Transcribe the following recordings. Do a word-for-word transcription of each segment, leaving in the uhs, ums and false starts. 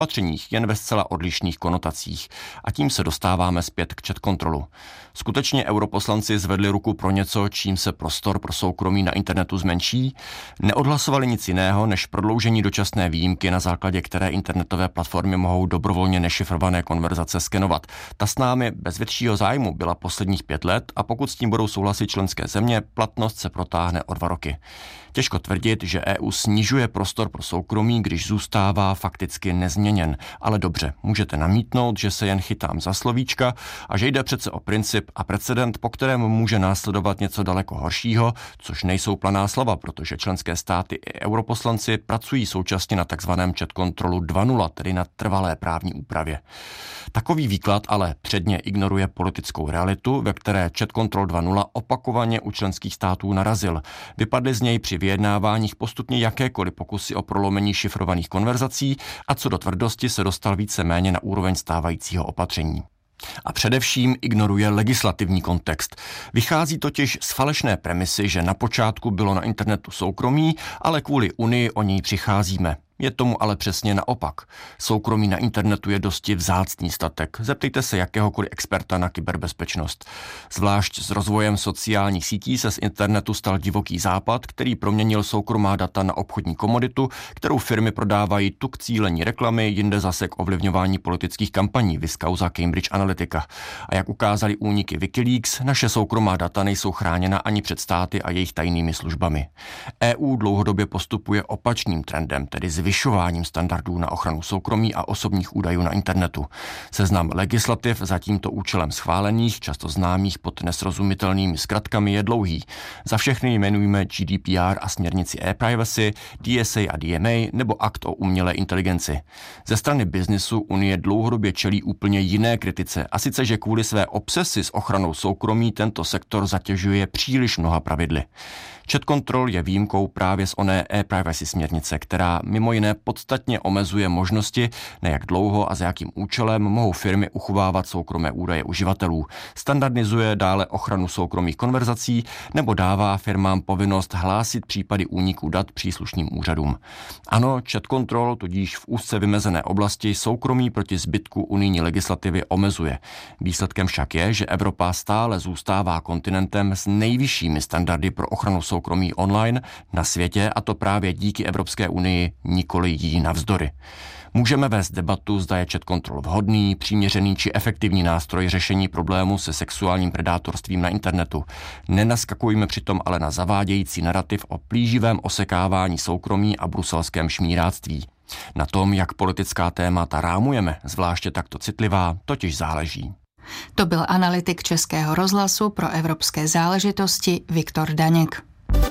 opatřeních, jen ve zcela odlišných konotacích. A tím se dostáváme zpět k chat kontrolu. Skutečně europoslanci zvedli ruku pro něco, čím se prostor pro soukromí na internetu zmenší? Neodhlasovali nic jiného, než prodloužení dočasné výjimky, na základě které internetové platformy mohou dobrovolně nešifrované konverzace skenovat. Ta s námi bez většího zájmu byla posledních pět let a pokud s tím budou souhlasit členské země, platnost se protáhne o dva roky. Těžko tvrdit, že E U snižuje prostor pro soukromí, když zůstává fakticky nezměněn. Ale dobře, můžete namítnout, že se jen chytám za slovíčka a že jde přece o princip a precedent, po kterém může následovat něco daleko horšího, což nejsou planá slova, protože členské státy i europoslanci pracují současně na takzvaném chat kontrolu dva nula, tedy na trvalé právní úpravě. Takový výklad ale předně ignoruje politickou realitu, ve které chat control dva nula opakovaně u členských států narazil. Vypadly z něj při vyjednáváních postupně jakékoliv pokusy o prolomení šifrovaných konverzací a co do tvrdosti se dostal více-méně na úroveň stávajícího opatření. A především ignoruje legislativní kontext. Vychází totiž z falešné premisy, že na počátku bylo na internetu soukromí, ale kvůli Unii o něj přicházíme. Je tomu ale přesně naopak. Soukromí na internetu je dosti vzácný statek. Zeptejte se jakéhokoliv experta na kyberbezpečnost. Zvlášť s rozvojem sociálních sítí se z internetu stal divoký západ, který proměnil soukromá data na obchodní komoditu, kterou firmy prodávají tu k cílení reklamy, jinde zase k ovlivňování politických kampaní, viz kauza Cambridge Analytica. A jak ukázali úniky Wikileaks, naše soukromá data nejsou chráněna ani před státy a jejich tajnými službami. E U dlouhodobě postupuje opačným trendem, tedy zvyšováním standardů na ochranu soukromí a osobních údajů na internetu. Seznam legislativ za tímto účelem schválených, často známých pod nesrozumitelnými zkratkami, je dlouhý. Za všechny jmenujeme G D P R a směrnici e-privacy, D S A a D M A nebo akt o umělé inteligenci. Ze strany biznisu Unie dlouhodobě čelí úplně jiné kritice, a sice, že kvůli své obsesi s ochranou soukromí tento sektor zatěžuje příliš mnoha pravidly. Chat control je výjimkou právě z oné e-privacy směrnice, která mimo jiné podstatně omezuje možnosti, na jak dlouho a za jakým účelem mohou firmy uchovávat soukromé údaje uživatelů. Standardizuje dále ochranu soukromých konverzací nebo dává firmám povinnost hlásit případy úniků dat příslušným úřadům. Ano, chat control tudíž v úzce vymezené oblasti soukromí proti zbytku unijní legislativy omezuje. Výsledkem však je, že Evropa stále zůstává kontinentem s nejvyššími standardy pro ochranu soukromí online na světě, a to právě díky Evropské unii, nikoli jí navzdory. Můžeme vést debatu, zda je chat control vhodný, přiměřený či efektivní nástroj řešení problému se sexuálním predátorstvím na internetu. Nenaskakujme přitom ale na zavádějící narrativ o plíživém osekávání soukromí a bruselském šmíráctví. Na tom, jak politická témata rámujeme, zvláště takto citlivá, totiž záleží. To byl analytik Českého rozhlasu pro evropské záležitosti Viktor Daněk.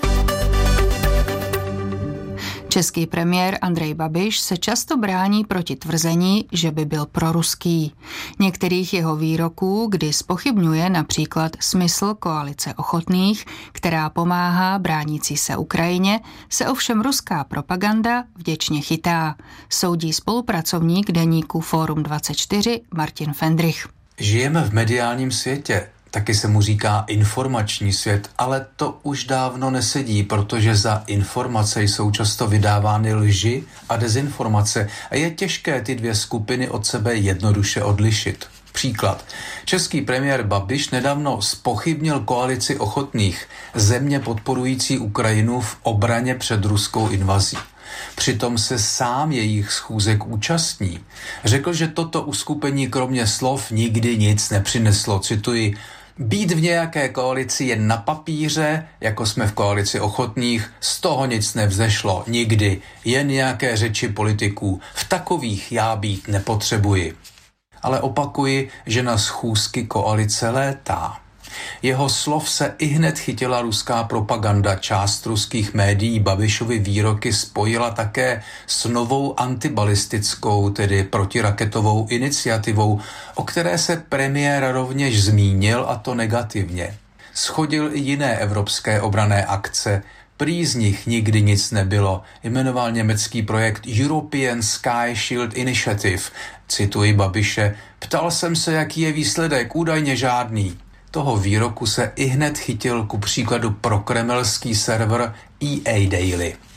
Český premiér Andrej Babiš se často brání proti tvrzení, že by byl proruský. Některých jeho výroků, kdy zpochybňuje například smysl koalice ochotných, která pomáhá bránící se Ukrajině, se ovšem ruská propaganda vděčně chytá. Soudí spolupracovník deníku Fórum dvacet čtyři Martin Fendrich. Žijeme v mediálním světě. Taky se mu říká informační svět, ale to už dávno nesedí, protože za informace jsou často vydávány lži a dezinformace a je těžké ty dvě skupiny od sebe jednoduše odlišit. Příklad. Český premiér Babiš nedávno zpochybnil koalici ochotných, země podporující Ukrajinu v obraně před ruskou invazí. Přitom se sám jejich schůzek účastní. Řekl, že toto uskupení kromě slov nikdy nic nepřineslo. Cituji: být v nějaké koalici jen na papíře, jako jsme v koalici ochotných, z toho nic nevzešlo. Nikdy. Jen nějaké řeči politiků. V takových já být nepotřebuji. Ale opakuji, že na schůzky koalice létá. Jeho slov se ihned chytila ruská propaganda. Část ruských médií Babišovy výroky spojila také s novou antibalistickou, tedy protiraketovou iniciativou, o které se premiér rovněž zmínil, a to negativně. Shodil i jiné evropské obranné akce. Prý z nich nikdy nic nebylo. Jmenoval německý projekt European Sky Shield Initiative. Cituji Babiše: ptal jsem se, jaký je výsledek, údajně žádný. Toho výroku se ihned chytil ku příkladu prokremelský server E A Daily.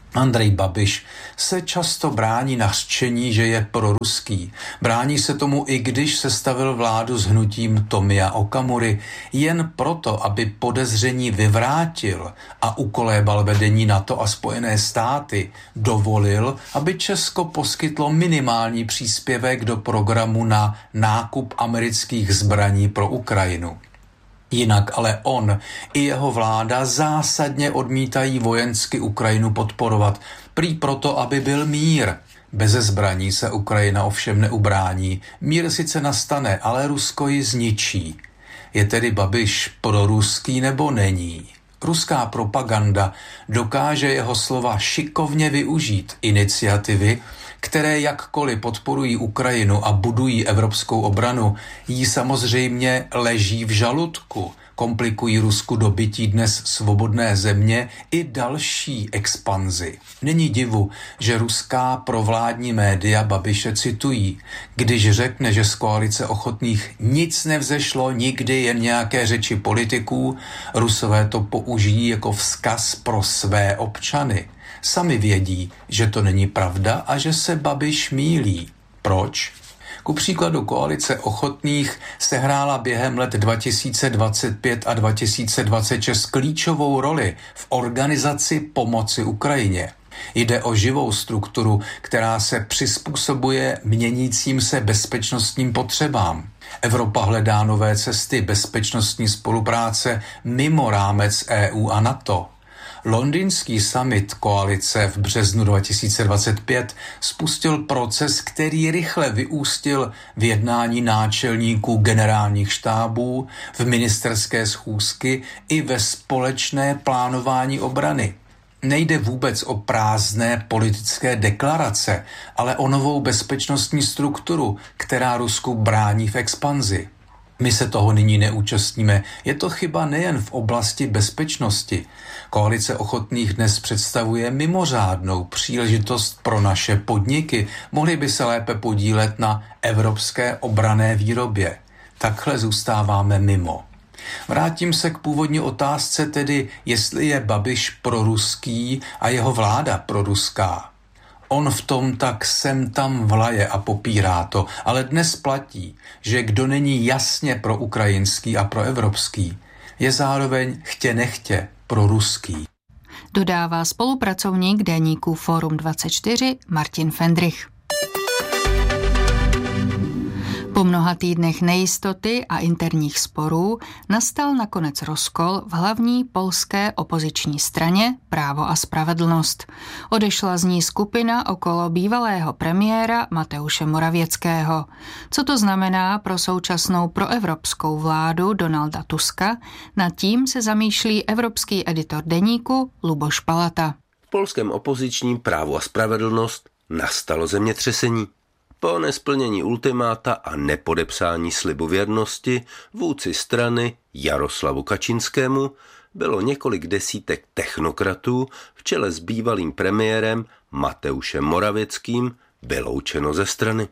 Andrej Babiš se často brání nařčení, že je proruský. Brání se tomu, i když sestavil vládu s hnutím Tomia Okamury, jen proto, aby podezření vyvrátil a ukolébal vedení NATO a Spojené státy, dovolil, aby Česko poskytlo minimální příspěvek do programu na nákup amerických zbraní pro Ukrajinu. Jinak ale on i jeho vláda zásadně odmítají vojensky Ukrajinu podporovat, prý proto, aby byl mír. Beze zbraní se Ukrajina ovšem neubrání. Mír sice nastane, ale Rusko ji zničí. Je tedy Babiš proruský nebo není? Ruská propaganda dokáže jeho slova šikovně využít. Iniciativy, které jakkoliv podporují Ukrajinu a budují evropskou obranu, jí samozřejmě leží v žaludku, komplikují Rusku dobytí dnes svobodné země i další expanzi. Není divu, že ruská provládní média Babiše citují, když řekne, že z koalice ochotných nic nevzešlo, nikdy jen nějaké řeči politiků, Rusové to použijí jako vzkaz pro své občany. Sami vědí, že to není pravda a že se Babiš mýlí. Proč? Ku příkladu koalice ochotných sehrála během let dva tisíce dvacet pět a dva tisíce dvacet šest klíčovou roli v organizaci pomoci Ukrajině. Jde o živou strukturu, která se přizpůsobuje měnícím se bezpečnostním potřebám. Evropa hledá nové cesty bezpečnostní spolupráce mimo rámec E U a NATO. Londýnský summit koalice v březnu dva tisíce dvacet pět spustil proces, který rychle vyústil v jednání náčelníků generálních štábů, v ministerské schůzky i ve společné plánování obrany. Nejde vůbec o prázdné politické deklarace, ale o novou bezpečnostní strukturu, která Rusku brání v expanzi. My se toho nyní neúčastníme. Je to chyba nejen v oblasti bezpečnosti. Koalice ochotných dnes představuje mimořádnou příležitost pro naše podniky. Mohli by se lépe podílet na evropské obranné výrobě. Takhle zůstáváme mimo. Vrátím se k původní otázce, tedy jestli je Babiš proruský a jeho vláda proruská. On v tom tak sem tam vlaje a popírá to, ale dnes platí, že kdo není jasně proukrajinský a proevropský, je zároveň chtě nechtě proruský. Dodává spolupracovník deníku Fórum dvacet čtyři Martin Fendrich. Po mnoha týdnech nejistoty a interních sporů nastal nakonec rozkol v hlavní polské opoziční straně Právo a spravedlnost. Odešla z ní skupina okolo bývalého premiéra Mateuše Morawieckého. Co to znamená pro současnou proevropskou vládu Donalda Tuska, nad tím se zamýšlí evropský editor deníku Luboš Palata. V polském opozičním Právu a spravedlnost nastalo zemětřesení. Po nesplnění ultimáta a nepodepsání slibu věrnosti vůdci strany Jaroslavu Kaczyńskému bylo několik desítek technokratů v čele s bývalým premiérem Mateušem Morawieckým vyloučeno ze strany.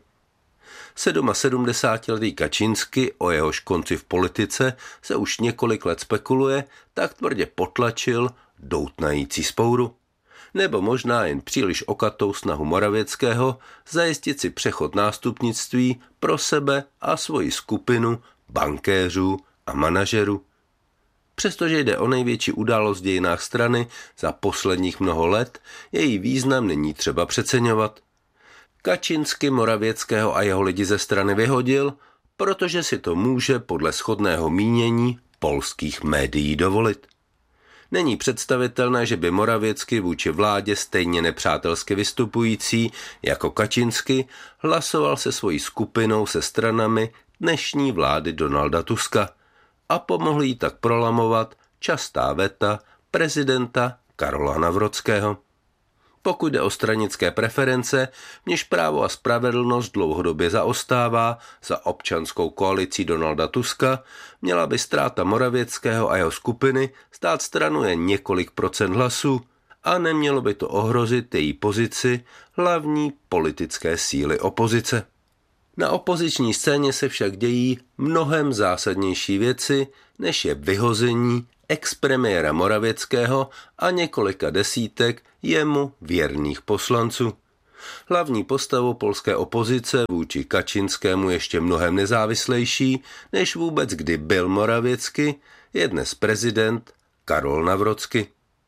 sedmasedmdesátiletý Kaczyński, o jehož konci v politice se už několik let spekuluje, tak tvrdě potlačil doutnající spouru. Nebo možná jen příliš okatou snahu Morawieckého zajistit si přechod nástupnictví pro sebe a svoji skupinu bankéřů a manažerů. Přestože jde o největší událost v dějinách strany za posledních mnoho let, její význam není třeba přeceňovat. Kaczyński Morawieckého a jeho lidi ze strany vyhodil, protože si to může podle shodného mínění polských médií dovolit. Není představitelné, že by Morawiecký vůči vládě stejně nepřátelsky vystupující jako Kaczyński hlasoval se svojí skupinou se stranami dnešní vlády Donalda Tuska a pomohl jí tak prolamovat častá veta prezidenta Karola Nawrockiego. Pokud jde o stranické preference, v něž Právo a spravedlnost dlouhodobě zaostává za občanskou koalicí Donalda Tuska, měla by ztráta Morawieckého a jeho skupiny stát stranu jen několik procent hlasů a nemělo by to ohrozit její pozici hlavní politické síly opozice. Na opoziční scéně se však dějí mnohem zásadnější věci, než je vyhození expremiéra Morawieckého a několika desítek jemu věrných poslanců. Hlavní postavou polské opozice vůči Kaczyńskému ještě mnohem nezávislejší, než vůbec kdy byl Morawiecký, je dnes prezident Karol Nawrocki.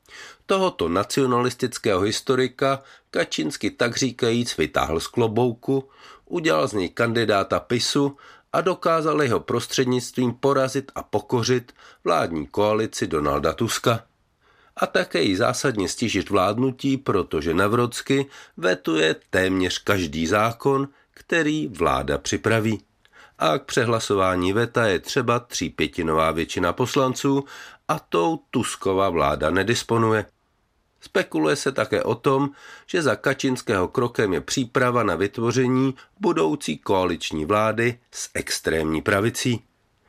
Tohoto nacionalistického historika Kaczyński tak říkajíc vytáhl z klobouku, udělal z něj kandidáta PiSu a dokázal jeho prostřednictvím porazit a pokořit vládní koalici Donalda Tuska. A také jí zásadně stížit vládnutí, protože Nawrocki vetuje téměř každý zákon, který vláda připraví. A k přehlasování veta je třeba třípětinová většina poslanců a tou Tuskova vláda nedisponuje. Spekuluje se také o tom, že za Kaczynského krokem je příprava na vytvoření budoucí koaliční vlády s extrémní pravicí.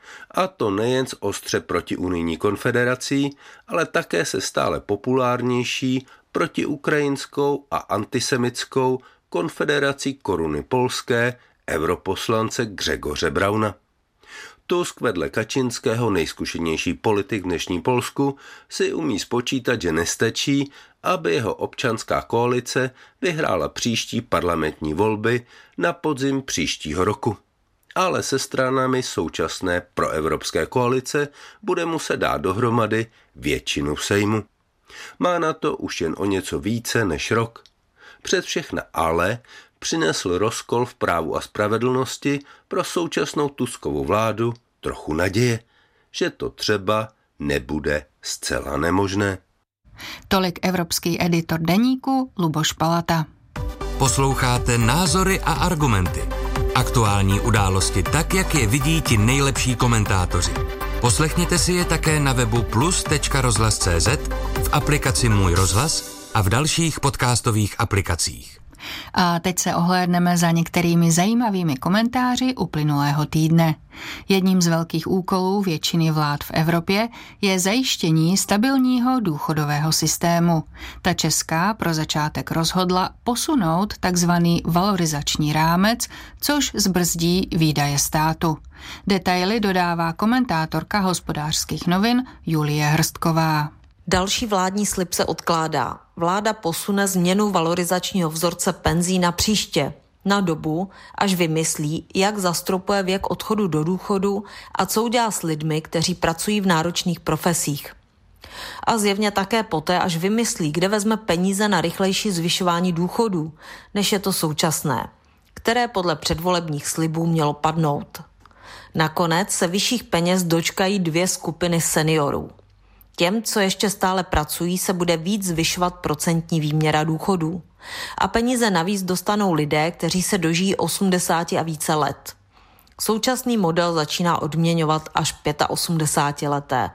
A to nejen s ostře protiunijní konfederací, ale také se stále populárnější protiukrajinskou a antisemitskou konfederací Koruny polské europoslance Grzegorze Brauna. Tusk vedle Kaczynského, nejzkušenější politik v dnešní Polsku, si umí spočítat, že nestačí, aby jeho občanská koalice vyhrála příští parlamentní volby na podzim příštího roku. Ale se stranami současné proevropské koalice bude muset dát dohromady většinu v Sejmu. Má na to už jen o něco více než rok. Před všechna ale přinesl rozkol v Právu a spravedlnosti pro současnou Tuskovu vládu trochu naděje, že to třeba nebude zcela nemožné. Tolik evropský editor deníku Luboš Palata. Posloucháte Názory a argumenty. Aktuální události tak, jak je vidí ti nejlepší komentátoři. Poslechněte si je také na webu plus tečka rozhlas tečka cé zet, v aplikaci Můj rozhlas a v dalších podcastových aplikacích. A teď se ohlédneme za některými zajímavými komentáři uplynulého týdne. Jedním z velkých úkolů většiny vlád v Evropě je zajištění stabilního důchodového systému. Ta česká pro začátek rozhodla posunout takzvaný valorizační rámec, což zbrzdí výdaje státu. Detaily dodává komentátorka Hospodářských novin Julie Hrstková. Další vládní slib se odkládá. Vláda posune změnu valorizačního vzorce penzí na příště, na dobu, až vymyslí, jak zastropuje věk odchodu do důchodu a co udělá s lidmi, kteří pracují v náročných profesích. A zjevně také poté, až vymyslí, kde vezme peníze na rychlejší zvyšování důchodů, než je to současné, které podle předvolebních slibů mělo padnout. Nakonec se vyšších peněz dočkají dvě skupiny seniorů. Těm, co ještě stále pracují, se bude víc zvyšovat procentní výměra důchodů. A peníze navíc dostanou lidé, kteří se dožijí osmdesáti a více let. Současný model začíná odměňovat až osmdesátileté.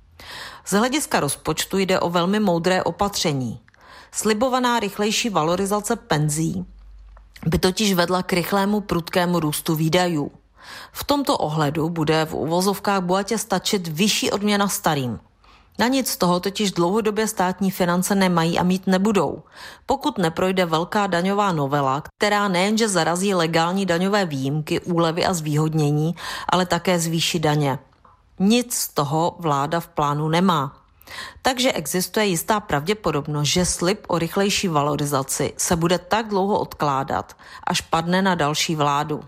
Z hlediska rozpočtu jde o velmi moudré opatření. Slibovaná rychlejší valorizace penzí by totiž vedla k rychlému prudkému růstu výdajů. V tomto ohledu bude v uvozovkách bohatě stačit vyšší odměna starým. Na nic z toho totiž dlouhodobě státní finance nemají a mít nebudou, pokud neprojde velká daňová novela, která nejenže zarazí legální daňové výjimky, úlevy a zvýhodnění, ale také zvýší daně. Nic z toho vláda v plánu nemá. Takže existuje jistá pravděpodobnost, že slib o rychlejší valorizaci se bude tak dlouho odkládat, až padne na další vládu.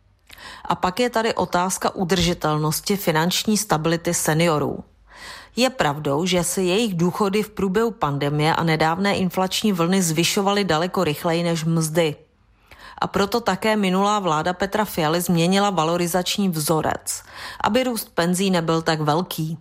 A pak je tady otázka udržitelnosti finanční stability seniorů. Je pravdou, že se jejich důchody v průběhu pandemie a nedávné inflační vlny zvyšovaly daleko rychleji než mzdy. A proto také minulá vláda Petra Fialy změnila valorizační vzorec, aby růst penzí nebyl tak velký.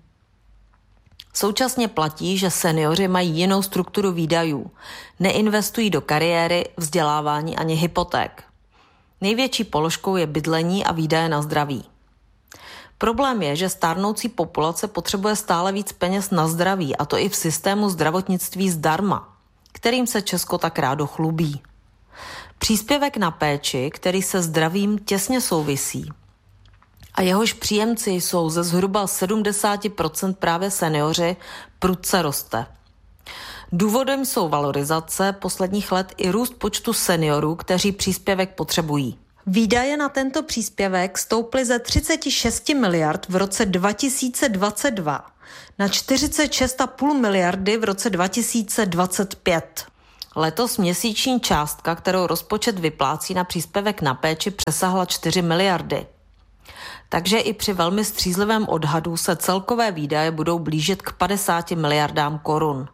Současně platí, že seniori mají jinou strukturu výdajů. Neinvestují do kariéry, vzdělávání ani hypoték. Největší položkou je bydlení a výdaje na zdraví. Problém je, že stárnoucí populace potřebuje stále víc peněz na zdraví, a to i v systému zdravotnictví zdarma, kterým se Česko tak rádo chlubí. Příspěvek na péči, který se zdravím těsně souvisí, a jehož příjemci jsou ze zhruba sedmdesát procent právě seniori, prudce roste. Důvodem jsou valorizace posledních let i růst počtu seniorů, kteří příspěvek potřebují. Výdaje na tento příspěvek stouply ze třicet šest miliard v roce dva tisíce dvacet dva na čtyřicet šest celá pět miliardy v roce dva tisíce dvacet pět. Letos měsíční částka, kterou rozpočet vyplácí na příspěvek na péči, přesahla čtyři miliardy. Takže i při velmi střízlivém odhadu se celkové výdaje budou blížit k padesáti miliardám korun.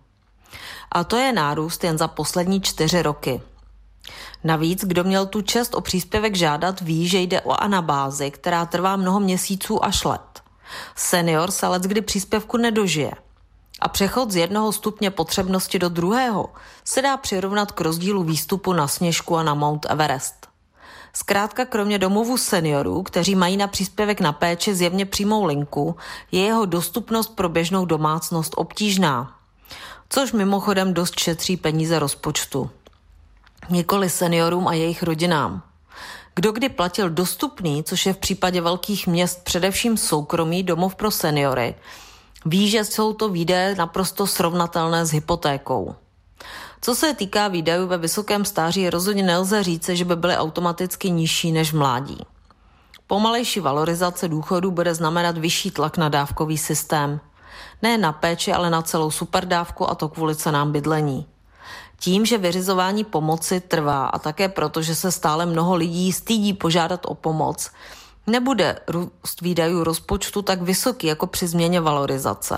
A to je nárůst jen za poslední čtyři roky. Navíc, kdo měl tu čest o příspěvek žádat, ví, že jde o anabázi, která trvá mnoho měsíců až let. Senior se leckdy příspěvku nedožije. A přechod z jednoho stupně potřebnosti do druhého se dá přirovnat k rozdílu výstupu na Sněžku a na Mount Everest. Zkrátka kromě domovů seniorů, kteří mají na příspěvek na péči zjevně přímou linku, je jeho dostupnost pro běžnou domácnost obtížná. Což mimochodem dost šetří peníze rozpočtu. Nikoli seniorům a jejich rodinám. Kdo kdy platil dostupný, což je v případě velkých měst především soukromý domov pro seniory, ví, že jsou to výdaje naprosto srovnatelné s hypotékou. Co se týká výdajů ve vysokém stáří, rozhodně nelze říci, že by byly automaticky nižší než v mládí. Pomalejší valorizace důchodů bude znamenat vyšší tlak na dávkový systém. Ne na péči, ale na celou superdávku, a to kvůli cenám bydlení. Tím, že vyřizování pomoci trvá a také proto, že se stále mnoho lidí stydí požádat o pomoc, nebude růst výdajů rozpočtu tak vysoký jako při změně valorizace.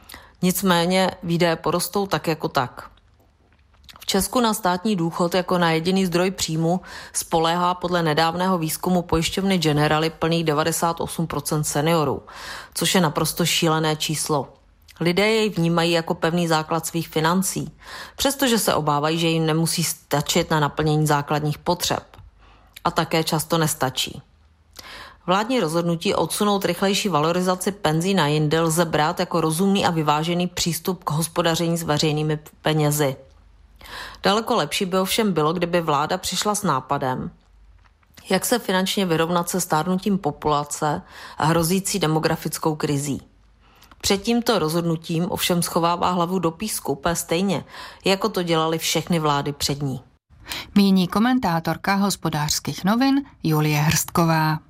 Nicméně výdaje porostou tak jako tak. V Česku na státní důchod jako na jediný zdroj příjmu spoléhá podle nedávného výzkumu pojišťovny Generali plných devadesát osm procent seniorů, což je naprosto šílené číslo. Lidé jej vnímají jako pevný základ svých financí, přestože se obávají, že jim nemusí stačit na naplnění základních potřeb. A také často nestačí. Vládní rozhodnutí odsunout rychlejší valorizaci penzí na jindy lze brát jako rozumný a vyvážený přístup k hospodaření s veřejnými penězi. Daleko lepší by ovšem bylo, kdyby vláda přišla s nápadem, jak se finančně vyrovnat se stárnutím populace a hrozící demografickou krizí. Před tímto rozhodnutím ovšem schovává hlavu do písku úplně stejně, jako to dělali všechny vlády před ní. Míní komentátorka Hospodářských novin Julie Hrstková.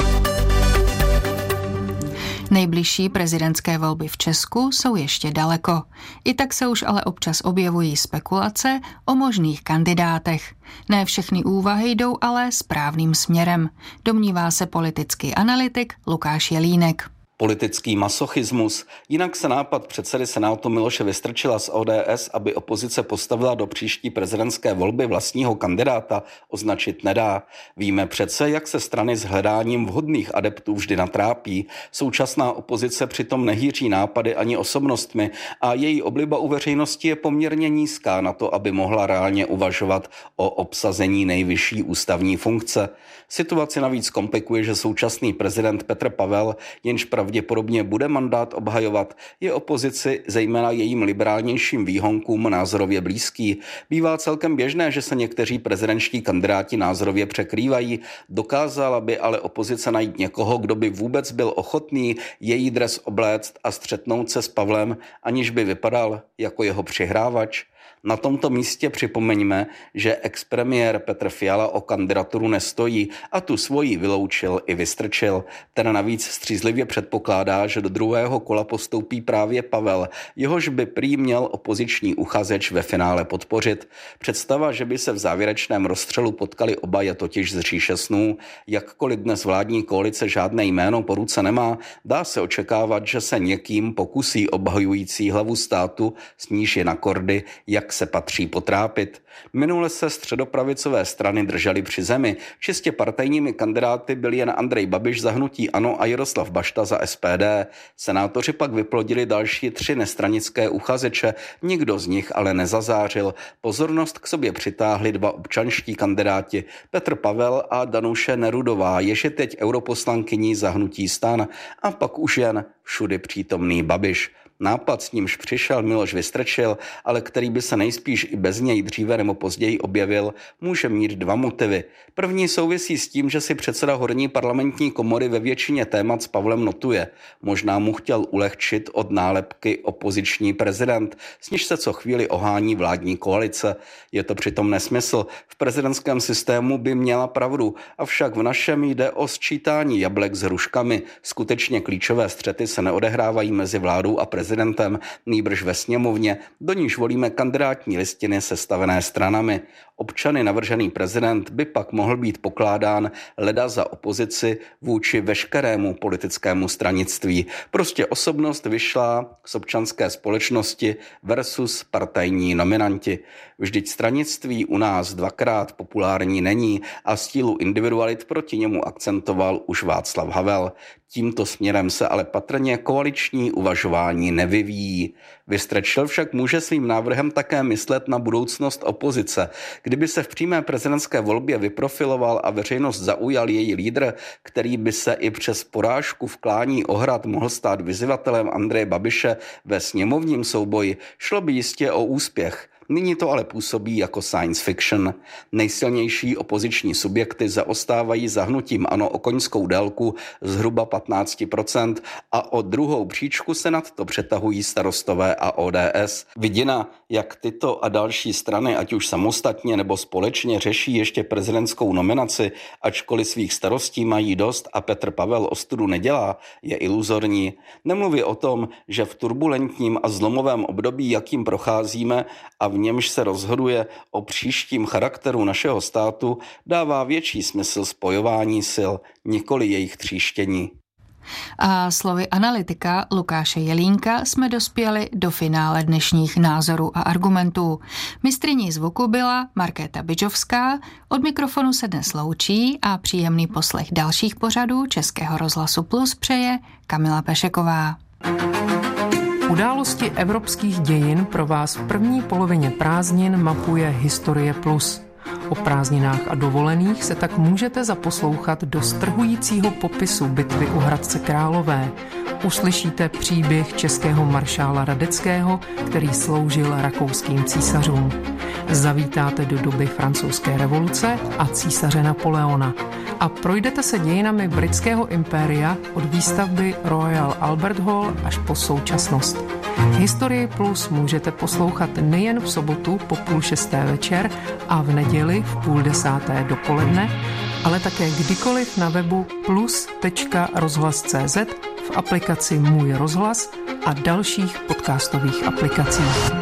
Nejbližší prezidentské volby v Česku jsou ještě daleko. I tak se už ale občas objevují spekulace o možných kandidátech. Ne všechny úvahy jdou ale správným směrem, domnívá se politický analytik Lukáš Jelínek. Politický masochismus, jinak se nápad předsedy Senátu Miloše Vystrčila z O D S, aby opozice postavila do příští prezidentské volby vlastního kandidáta, označit nedá. Víme přece, jak se strany s hledáním vhodných adeptů vždy natrápí. Současná opozice přitom nehýří nápady ani osobnostmi a její obliba u veřejnosti je poměrně nízká na to, aby mohla reálně uvažovat o obsazení nejvyšší ústavní funkce. Situaci navíc komplikuje, že současný prezident Petr Pavel, jenž pravděpodobně bude mandát obhajovat, je opozici, zejména jejím liberálnějším výhonkům, názorově blízký. Bývá celkem běžné, že se někteří prezidentští kandidáti názorově překrývají. Dokázala by ale opozice najít někoho, kdo by vůbec byl ochotný její dres obléct a střetnout se s Pavlem, aniž by vypadal jako jeho přihrávač? Na tomto místě připomeňme, že expremiér Petr Fiala o kandidaturu nestojí a tu svoji vyloučil i Vystrčil. Ten navíc střízlivě předpokládá, že do druhého kola postoupí právě Pavel, jehož by prý měl opoziční uchazeč ve finále podpořit. Představa, že by se v závěrečném rozstřelu potkali oba, je totiž z říše snů. Jakkoliv dnes vládní koalice žádné jméno po ruce nemá, dá se očekávat, že se někým pokusí obhajující hlavu státu, s níž je na kordy, jak se patří potrápit. Minule se středopravicové strany držely při zemi. Čistě partajními kandidáty byli jen Andrej Babiš za hnutí ANO a Jaroslav Bašta za S P D. Senátoři pak vyplodili další tři nestranické uchazeče, nikdo z nich ale nezazářil. Pozornost k sobě přitáhli dva občanští kandidáti, Petr Pavel a Danuše Nerudová, jež je teď europoslankyní za hnutí STAN, a pak už jen všudy přítomný Babiš. Nápad, s nímž přišel Miloš Vystrčil, ale který by se nejspíš i bez něj dříve nebo později objevil, může mít dva motivy. První souvisí s tím, že si předseda horní parlamentní komory ve většině témat s Pavlem notuje. Možná mu chtěl ulehčit od nálepky opoziční prezident, s níž se co chvíli ohání vládní koalice. Je to přitom nesmysl. V prezidentském systému by měla pravdu, avšak v našem jde o sčítání jablek s hruškami. Skutečně klíčové střety se se neodehrávají mezi vládou a prezidentem, nýbrž ve sněmovně, do níž volíme kandidátní listiny sestavené stranami. Občany navržený prezident by pak mohl být pokládán leda za opozici vůči veškerému politickému stranictví. Prostě osobnost vyšla z občanské společnosti versus partajní nominanti. Vždyť stranictví u nás dvakrát populární není a stílu individualit proti němu akcentoval už Václav Havel. Tímto směrem se ale patrně koaliční uvažování nevyvíjí. Vystrčil však může svým návrhem také myslet na budoucnost opozice. Kdyby se v přímé prezidentské volbě vyprofiloval a veřejnost zaujal její lídr, který by se i přes porážku v klání Ohrad mohl stát vyzývatelem Andreje Babiše ve sněmovním souboji, šlo by jistě o úspěch. Nyní to ale působí jako science fiction. Nejsilnější opoziční subjekty zaostávají za hnutím ANO o koňskou délku zhruba patnáct procent a o druhou příčku se nad to přetahují Starostové a O D S. Vidina, jak tyto a další strany, ať už samostatně nebo společně, řeší ještě prezidentskou nominaci, ačkoliv svých starostí mají dost a Petr Pavel ostudu nedělá, je iluzorní. Nemluví o tom, že v turbulentním a zlomovém období, jakým procházíme a v němž se rozhoduje o příštím charakteru našeho státu, dává větší smysl spojování sil, nikoli jejich tříštění. A slovy analytika Lukáše Jelínka jsme dospěli do finále dnešních názorů a argumentů. Mistryní zvuku byla Markéta Bidžovská, od mikrofonu se dnes loučí a příjemný poslech dalších pořadů Českého rozhlasu Plus přeje Kamila Pešeková. Události evropských dějin pro vás v první polovině prázdnin mapuje Historie Plus. O prázdninách a dovolených se tak můžete zaposlouchat do strhujícího popisu bitvy u Hradce Králové. Uslyšíte příběh českého maršála Radeckého, který sloužil rakouským císařům. Zavítáte do doby francouzské revoluce a císaře Napoleona. A projdete se dějinami britského impéria od výstavby Royal Albert Hall až po současnost. Historii Plus můžete poslouchat nejen v sobotu po půl šesté večer a v neděli v půl desáté dopoledne, ale také kdykoliv na webu plus tečka rozhlas tečka cé zet, v aplikaci Můj rozhlas a dalších podcastových aplikacích.